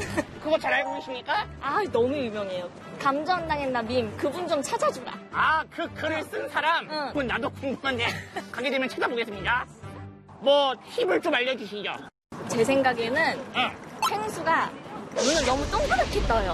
그거 잘 알고 계십니까? 아, 너무 유명해요. 감전당했나 밈, 그분 좀 찾아주라. 아, 그 글을 쓴 사람? 응. 그건 나도 궁금한데 가게 되면 찾아보겠습니다. 뭐 팁을 좀 알려주시죠. 제 생각에는 응. 펭수가 눈을 너무 동그랗게 떠요.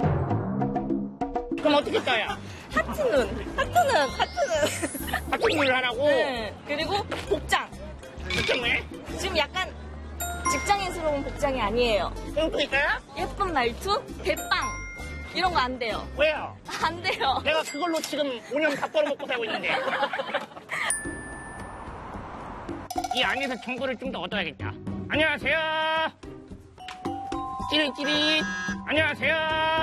그럼 어떻게 떠요? 하트 눈. 같은 일을 하라고? 네. 그리고 복장. 그때 왜? 지금 약간 직장인스러운 복장이 아니에요. 그럼 또 있어요? 예쁜 말투, 대빵. 이런 거 안 돼요. 왜요? 안 돼요. 내가 그걸로 지금 5년 다 벌어먹고 살고 있는데. 이 안에서 정보를 좀 더 얻어야겠다. 안녕하세요. 찌릿찌릿. 안녕하세요.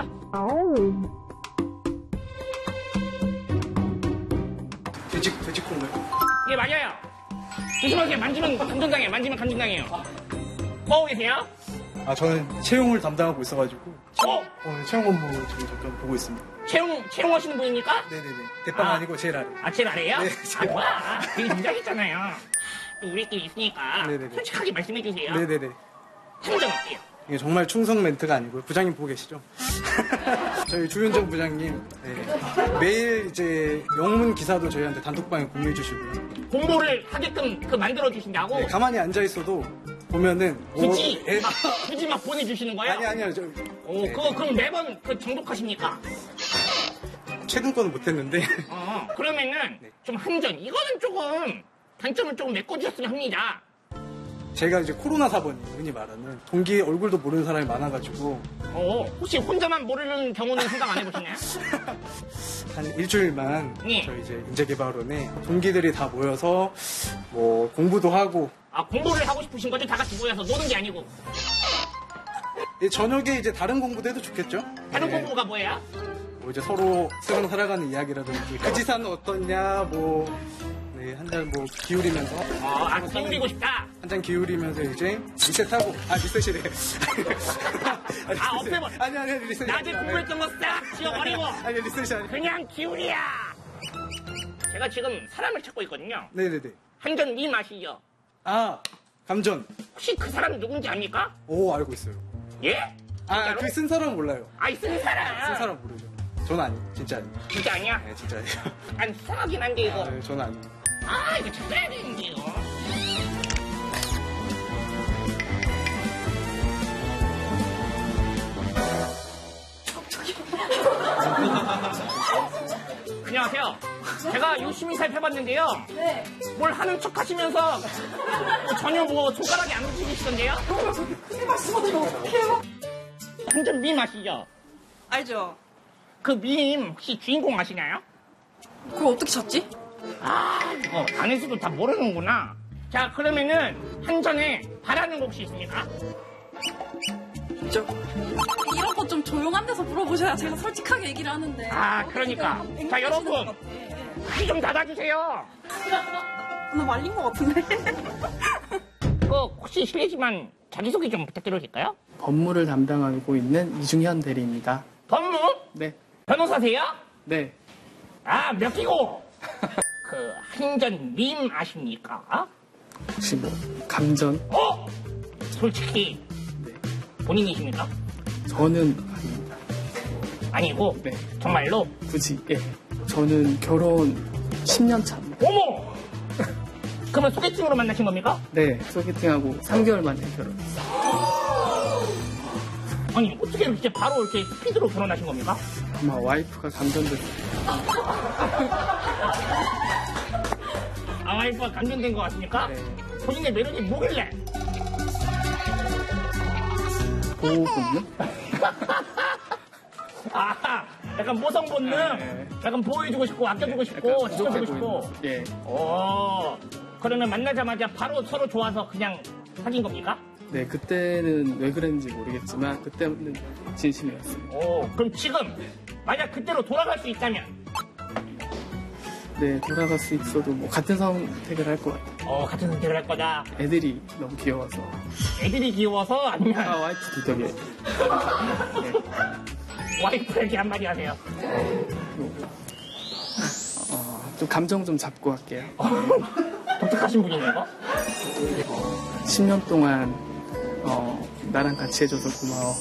돼지콩가요? 예, 맞아요. 조심하세요. 만지면 감정당해요. 뭐 계세요? 아, 저는 채용을 담당하고 있어가지고 채용 업무 지금 잠깐 보고 있습니다. 채용하시는 분입니까? 네네네. 대빵 아니고 제일 아래. 아, 제일 아래요? 네, 아, 뭐야. 되게 긴장했잖아요. 또 우리끼리 있으니까 네네네. 솔직하게 말씀해주세요. 네네네. 한점 어때요? 이게 정말 충성 멘트가 아니고요. 부장님 보고 계시죠? 저희 주윤정 부장님 매일 이제 영문 기사도 저희한테 단톡방에 공유해 주시고요. 공부를 하게끔 만들어 주신다고? 네, 가만히 앉아 있어도 보면은 굳이 막 보내주시는 거예요? 아니요. 그럼 매번 정독하십니까? 최근 거는 못했는데. 그러면은 좀 한전 이거는 조금 단점을 조금 메꿔주셨으면 합니다. 제가 이제 코로나 사번이 흔히 말하는 동기 얼굴도 모르는 사람이 많아가지고 혹시 혼자만 모르는 경우는 생각 안 해보시나요? 한 일주일만 네. 저희 이제 인재개발원에 동기들이 다 모여서 뭐 공부도 하고. 아, 공부를 하고 싶으신 거죠? 다 같이 모여서 노는 게 아니고. 저녁에 이제 다른 공부도 해도 좋겠죠? 다른 네. 공부가 뭐예요? 뭐 이제 서로 세상 살아가는 이야기라든지 그 지사는 어떻냐 한 잔 뭐 기울이면서 기울이고 싶다. 한 잔 기울이면서 이제 리셋하고 리셋이래. 없애버. 아니 리셋. 낮에 공부했던 거 싹 지워버리고. 아니 리셋이 아니. 그냥 기울이야. 제가 지금 사람을 찾고 있거든요. 네네네. 한전 님 아시죠? 감전. 혹시 그 사람 누군지 압니까? 오, 알고 있어요. 예? 그 쓴 사람은 몰라요. 쓴 사람. 쓴 사람 모르죠. 저는 진짜 아니에요. 진짜 아니야? 네, 진짜 아니에요. 아니, 수상하긴 한데, 이거. 네, 저는 아니에요. 이거 찾아야 되는데요. 안녕하세요. 제가 유심히 살펴봤는데요. 네. 뭘 하는 척 하시면서 전혀 손가락이 안 움직이시던데요? 크게 말씀하시면 어떡해요? 한전 밈 아시죠? 알죠. 그 밈 혹시 주인공 아시나요? 그걸 어떻게 찾지? 안에서도 다 모르는구나. 자, 그러면은 한전에 바라는 거 혹시 있습니까? 있죠. 이런 거 좀 조용한 데서 물어보셔야 제가 솔직하게 얘기를 하는데. 그러니까. 자, 여러분. 귀 좀 닫아주세요. 나 말린 것 같은데. 혹시 실례지만 자기소개 좀 부탁드려도 될까요? 법무를 담당하고 있는 이중현 대리입니다. 법무? 네. 변호사세요? 네. 몇 기고? 그 한전 밈 아십니까? 혹시 감전? 솔직히 네. 본인이십니까? 저는 아닙니다. 아니고? 네. 정말로? 굳이, 예. 저는 결혼 10년 차입니다. 어머! 그러면 소개팅으로 만나신 겁니까? 네. 소개팅하고 3개월 만에 결혼했어요. 아니, 어떻게 이렇게 바로 이렇게 스피드로 결혼하신 겁니까? 아마 와이프가 감전됐어요. 와이프가 감전된 것 같습니까? 네. 본인의 매력이 뭐길래? 보호 본능? 약간 모성 본능? 네. 약간 보호해주고 싶고, 아껴주고 싶고, 약간 부족해 지켜주고 싶고. 보이는. 예. 그러면 만나자마자 바로 서로 좋아서 그냥 사귄 겁니까? 네. 그때는 왜 그랬는지 모르겠지만, 그때는 진심이었습니다. 그럼 지금, 만약 그때로 돌아갈 수 있다면? 네. 돌아갈 수 있어도 같은 선택을 할 것 같아요. 같은 선택을 할 거다. 애들이 너무 귀여워서. 애들이 귀여워서 아니면 와이프 기덕에. 와이프에게 한마디 하세요. 좀 감정 좀 잡고 할게요. 독특하신 분이네요. 10년 동안 나랑 같이 해줘서 고마워.